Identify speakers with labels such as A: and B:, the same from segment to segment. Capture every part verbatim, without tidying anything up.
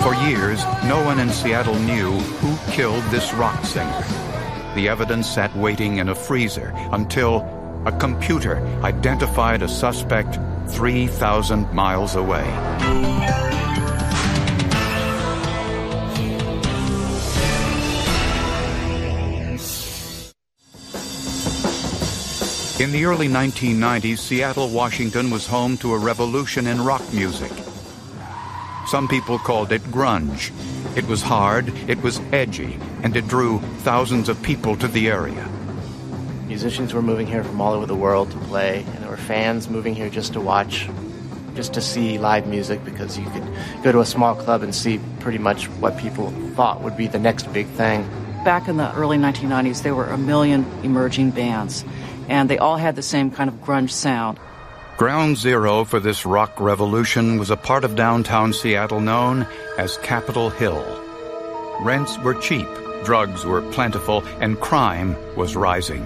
A: For years, no one in Seattle knew who killed this rock singer. The evidence sat waiting in a freezer until a computer identified a suspect three thousand miles away. In the early nineteen nineties, Seattle, Washington was home to a revolution in rock music. Some people called it grunge. It was hard, it was edgy, and it drew thousands of people to the area.
B: Musicians were moving here from all over the world to play, and there were fans moving here just to watch, just to see live music, because you could go to a small club and see pretty much what people thought would be the next big thing.
C: Back in the early nineteen nineties, there were a million emerging bands, and they all had the same kind of grunge sound.
A: Ground zero for this rock revolution was a part of downtown Seattle known as Capitol Hill. Rents were cheap, drugs were plentiful, and crime was rising.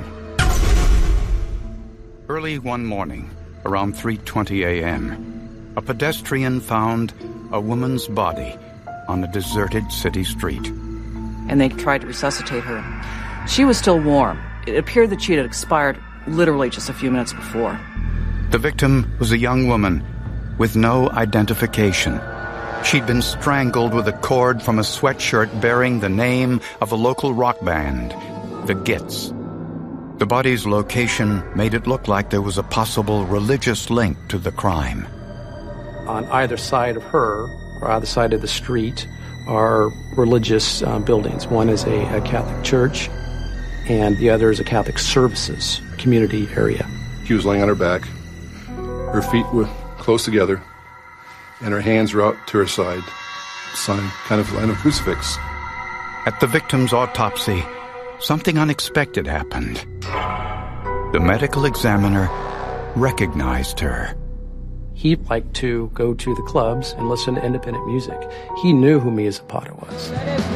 A: Early one morning, around three twenty a.m., a pedestrian found a woman's body on a deserted city street.
C: And they tried to resuscitate her. She was still warm. It appeared that she had expired literally just a few minutes before.
A: The victim was a young woman with no identification. She'd been strangled with a cord from a sweatshirt bearing the name of a local rock band, the Gits. The body's location made it look like there was a possible religious link to the crime.
D: On either side of her, or either side of the street, are religious uh, buildings. One is a, a Catholic church, and the other is a Catholic services community area.
E: She was laying on her back. Her feet were close together, and her hands were out to her side, sign, kind of line of crucifix.
A: At the victim's autopsy, something unexpected happened. The medical examiner recognized her.
D: He liked to go to the clubs and listen to independent music. He knew who Mia Zapata was.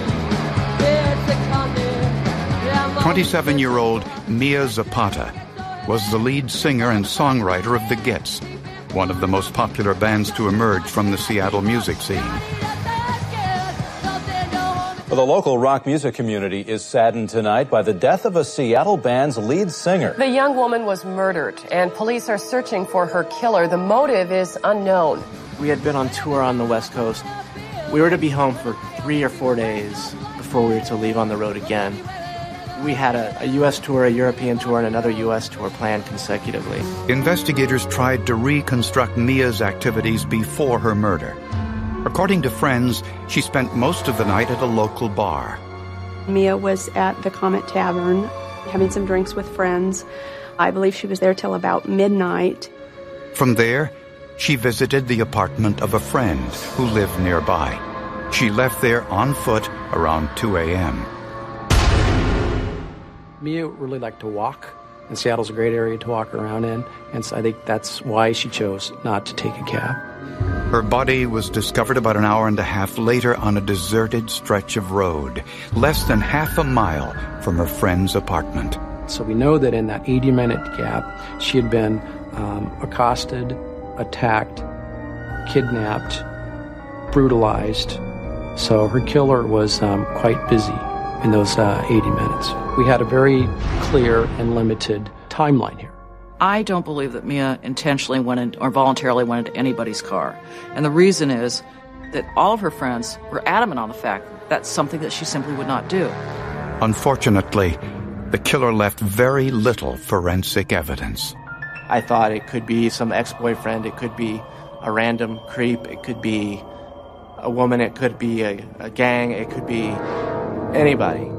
A: twenty-seven-year-old Mia Zapata was the lead singer and songwriter of the Gits, one of the most popular bands to emerge from the Seattle music scene.
F: Well, the local rock music community is saddened tonight by the death of a Seattle band's lead singer.
G: The young woman was murdered, and police are searching for her killer. The motive is unknown.
B: We had been on tour on the West Coast. We were to be home for three or four days before we were to leave on the road again. We had a, a U S tour, a European tour, and another U S tour planned consecutively.
A: Investigators tried to reconstruct Mia's activities before her murder. According to friends, she spent most of the night at a local bar.
H: Mia was at the Comet Tavern having some drinks with friends. I believe she was there till about midnight.
A: From there, she visited the apartment of a friend who lived nearby. She left there on foot around two a.m.
D: Mia really liked to walk, and Seattle's a great area to walk around in, and so I think that's why she chose not to take a cab.
A: Her body was discovered about an hour and a half later on a deserted stretch of road, less than half a mile from her friend's apartment.
D: So we know that in that eighty-minute gap, she had been um, accosted, attacked, kidnapped, brutalized. So her killer was um, quite busy in those uh, eighty minutes. We had a very clear and limited timeline here.
C: I don't believe that Mia intentionally went in, or voluntarily went into anybody's car. And the reason is that all of her friends were adamant on the fact that that's something that she simply would not do.
A: Unfortunately, the killer left very little forensic evidence.
B: I thought it could be some ex-boyfriend, it could be a random creep, it could be a woman, it could be a, a gang, it could be anybody.